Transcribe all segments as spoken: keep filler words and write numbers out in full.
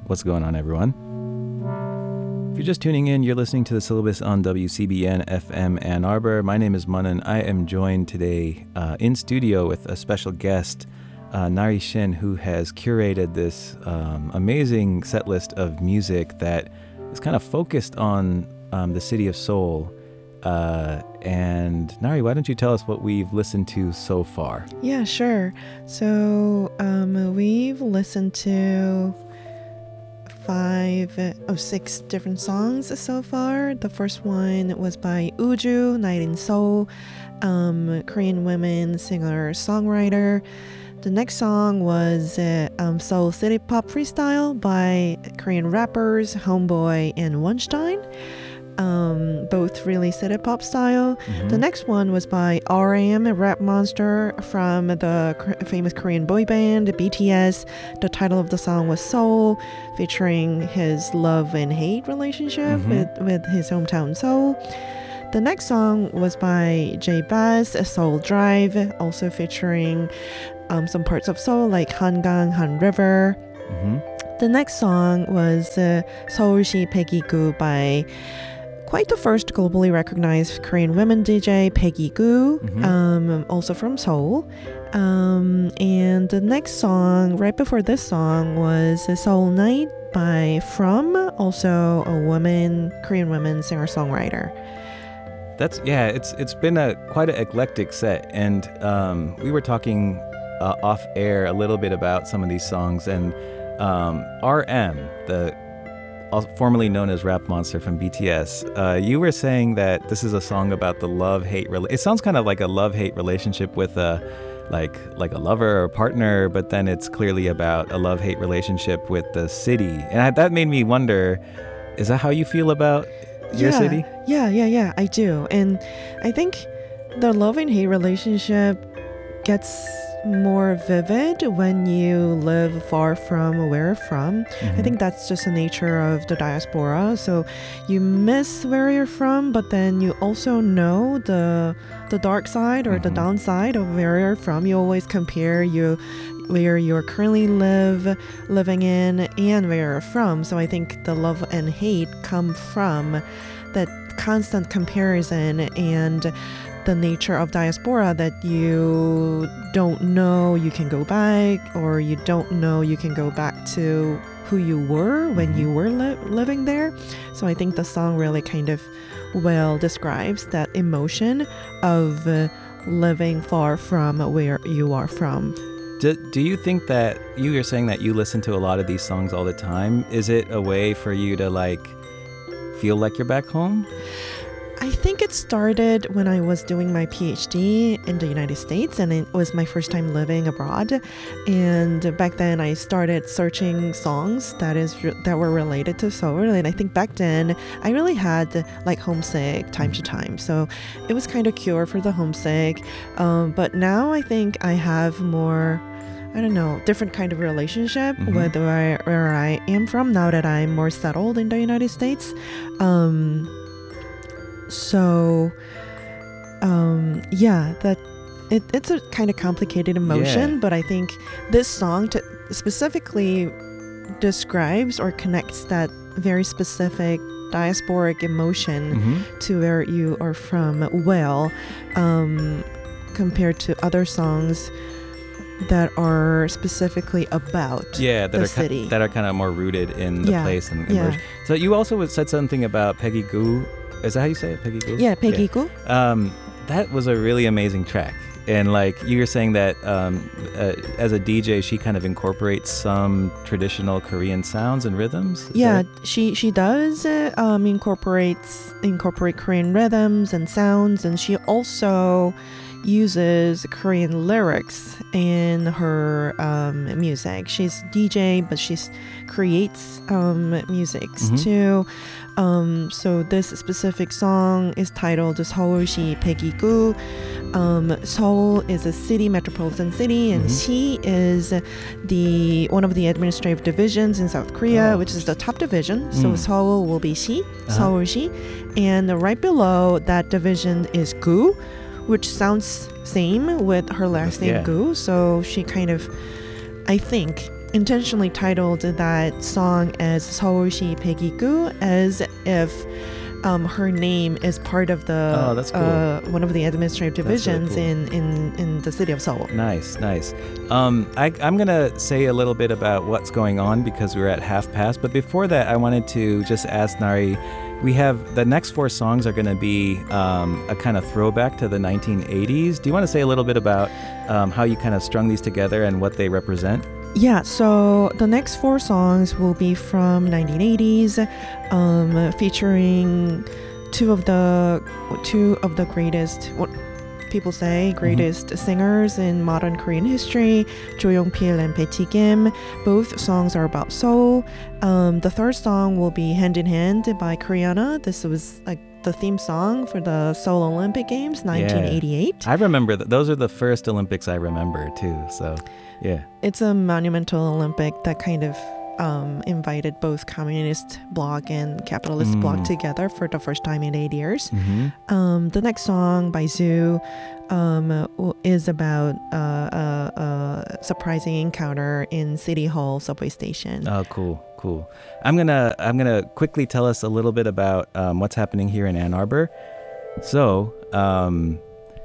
What's going on, everyone? If you're just tuning in, you're listening to the syllabus on W C B N F M Ann Arbor. My name is Mun, and I am joined today uh, in studio with a special guest, uh, Nari Shin, who has curated this um, amazing set list of music that is kind of focused on um, the city of Seoul. Uh, and Nari, why don't you tell us what we've listened to so far? Yeah, sure. So um, we've listened to five, oh, six different songs so far. The first one was by Uju, Night in Seoul, um, Korean women singer-songwriter. The next song was uh, um, Seoul City Pop Freestyle by Korean rappers Homeboy and Weinstein. Um, both really city pop style. Mm-hmm. The next one was by R M, a rap monster from the cr- famous Korean boy band B T S. The title of the song was Seoul, featuring his love and hate relationship mm-hmm. with, with his hometown Seoul. The next song was by J Bass, Seoul Drive, also featuring um, some parts of Seoul like Hangang, Han River. Mm-hmm. The next song was uh, 서울시 백이구 by quite the first globally recognized Korean women D J, Peggy Goo, mm-hmm. um, also from Seoul. Um, and the next song, right before this song, was Seoul Night by From, also a woman, Korean woman singer-songwriter. That's, yeah, it's it's been a quite an eclectic set. And um, we were talking uh, off air a little bit about some of these songs. And um, R M, the formerly known as Rap Monster from B T S, uh, you were saying that this is a song about the love-hate rela- it sounds kind of like a love-hate relationship with a like like a lover or partner, but then it's clearly about a love-hate relationship with the city. And I, that made me wonder, is that how you feel about your yeah, city? Yeah, yeah, yeah, I do. And I think the love and hate relationship gets more vivid when you live far from where you're from. Mm-hmm. I think that's just the nature of the diaspora. So you miss where you're from, but then you also know the the dark side or mm-hmm. the downside of where you're from. You always compare you where you currently live, living in, and where you're from. So I think the love and hate come from that constant comparison and the nature of diaspora, that you don't know you can go back, or you don't know you can go back to who you were when you were li- living there. So I think the song really kind of well describes that emotion of uh, living far from where you are from. Do, do you think that you were saying that you listen to a lot of these songs all the time? Is it a way for you to like feel like you're back home? I think it started when I was doing my PhD in the United States, and it was my first time living abroad. And back then I started searching songs that is that were related to Seoul. And I think back then I really had like homesick time to time. So it was kind of cure for the homesick. Um, but now I think I have more, I don't know, different kind of relationship mm-hmm. with where, where I am from now that I'm more settled in the United States. Um, So, um, yeah, that it, it's a kind of complicated emotion, yeah. but I think this song to specifically describes or connects that very specific diasporic emotion mm-hmm. to where you are from well, um, compared to other songs that are specifically about yeah, that the are city. Ki- that are kind of more rooted in the yeah. place and yeah. immersion. So you also said something about Peggy Goo. Is that how you say it, Peggy Goo? Yeah, Peggy Goo. Yeah. Um, that was a really amazing track. And like you were saying that um, uh, as a D J, she kind of incorporates some traditional Korean sounds and rhythms. Is yeah, that... she she does uh, um, incorporates incorporate Korean rhythms and sounds, and she also uses Korean lyrics in her um, music. She's D J, but she creates um, music mm-hmm. too. Um, so this specific song is titled 서울시 백이구. Um, Seoul is a city, metropolitan city, and mm-hmm. Shi is the one of the administrative divisions in South Korea, oh. which is the top division. So mm. Seoul will be Shi, uh-huh. Seoul시, and right below that division is gu, which sounds same with her last name yeah. gu. So she kind of, I think, intentionally titled that song as 서울시 백이구, as if um, her name is part of the Oh, that's cool. uh, one of the administrative That's really divisions cool. in, in, in the city of Seoul. Nice, nice. Um, I, I'm going to say a little bit about what's going on because we're at half past. But before that, I wanted to just ask Nari, we have the next four songs are going to be um, a kind of throwback to the nineteen eighties. Do you want to say a little bit about um, how you kind of strung these together and what they represent? Yeah, so the next four songs will be from nineteen eighties, um, featuring two of the two of the greatest, what people say, greatest mm-hmm. singers in modern Korean history, Jo Young-pil and Bae Ki-kim. Both songs are about Seoul. Um, the third song will be Hand in Hand by Koreana. This was like the theme song for the Seoul Olympic Games, nineteen eighty-eight. Yeah. I remember that. Those are the first Olympics I remember too. So, yeah. It's a monumental Olympic that kind of um, invited both communist bloc and capitalist Mm. bloc together for the first time in eight years. Mm-hmm. Um, the next song by Zoo um, is about uh, a, a surprising encounter in City Hall subway station. Oh, cool, cool. I'm gonna I'm gonna quickly tell us a little bit about um, what's happening here in Ann Arbor. So, um,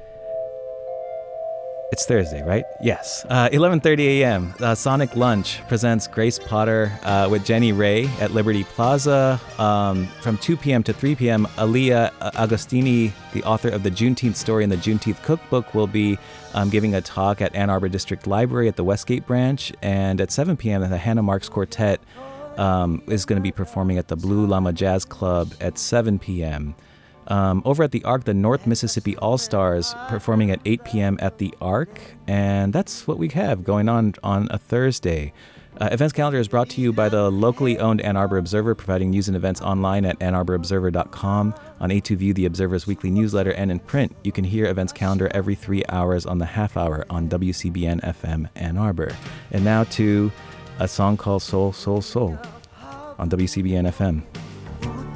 it's Thursday, right? Yes. Uh, eleven thirty a.m. Uh, Sonic Lunch presents Grace Potter uh, with Jenny Ray at Liberty Plaza. Um, from two p.m. to three p.m., Aaliyah Agostini, the author of the Juneteenth Story and the Juneteenth Cookbook, will be um, giving a talk at Ann Arbor District Library at the Westgate branch. And at seven p.m., the Hannah Marks Quartet um, is going to be performing at the Blue Llama Jazz Club at seven p.m. Um, over at the Arc, the North Mississippi All-Stars performing at eight p.m. at the Arc. And that's what we have going on on a Thursday. Uh, events calendar is brought to you by the locally owned Ann Arbor Observer, providing news and events online at ann arbor observer dot com, on A two View, the Observer's weekly newsletter, and in print. You can hear events calendar every three hours on the half hour on W C B N F M Ann Arbor. And now to a song called Soul, Soul, Soul on W C B N F M.